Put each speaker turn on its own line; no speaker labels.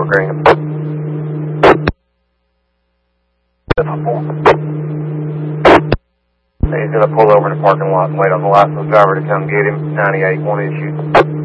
Fort Graham. He's going to pull over in the parking lot and wait on the licensed driver to come get him. 98, 1 issue.